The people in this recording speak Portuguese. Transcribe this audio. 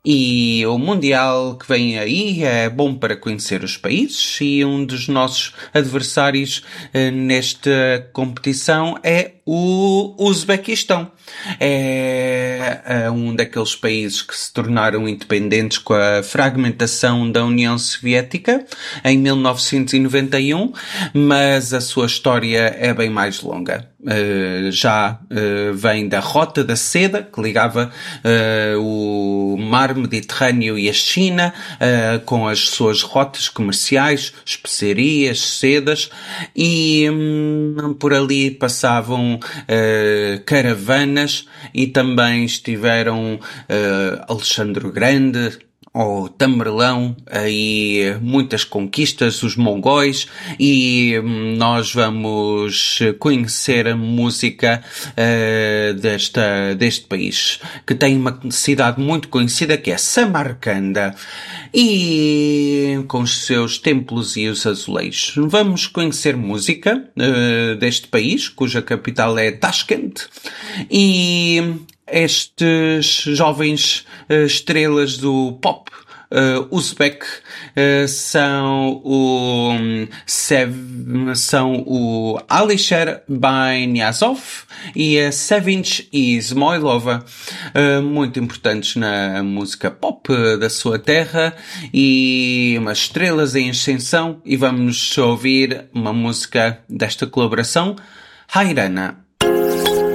E o Mundial que vem aí é bom para conhecer os países e um dos nossos adversários nesta competição é o Uzbequistão. É um daqueles países que se tornaram independentes com a fragmentação da União Soviética em 1991, mas a sua história é bem mais longa. Já vem da Rota da Seda, que ligava o Mar Mediterrâneo e a China, com as suas rotas comerciais, especiarias, sedas, e por ali passavam caravanas e também estiveram Alexandre o Grande, ou Tamerlão, aí muitas conquistas, os mongóis, e nós vamos conhecer a música deste país, que tem uma cidade muito conhecida que é Samarcanda, e com os seus templos e os azulejos. Vamos conhecer música deste país, cuja capital é Tashkent, e estes jovens estrelas do pop uzbek são o Alisher Bainiazov e a Sevinch Ismoilova, muito importantes na música pop da sua terra e umas estrelas em ascensão, e vamos ouvir uma música desta colaboração, Hairana.